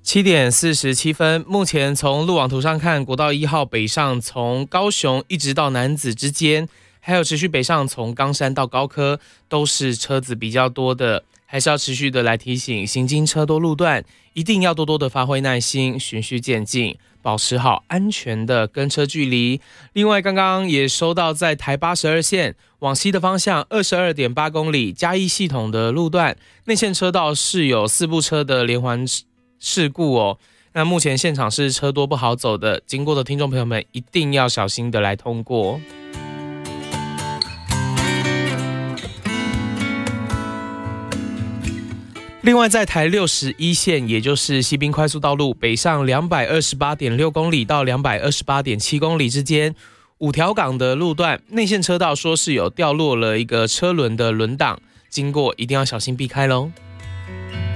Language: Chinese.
7:47，目前从路网图上看，国道1号北上从高雄一直到楠梓之间，还有持续北上从冈山到高科，都是车子比较多的，还是要持续的来提醒行经车多路段，一定要多多的发挥耐心，循序渐进，保持好安全的跟车距离。另外，刚刚也收到在台82线往西的方向22.8公里嘉义系统的路段，内线车道是有4部车的连环事故哦。那目前现场是车多不好走的，经过的听众朋友们一定要小心的来通过。另外，在台61线，也就是西滨快速道路北上228.6公里到228.7公里之间，5条港的路段内线车道说是有掉落了一个车轮的轮挡，经过一定要小心避开咯。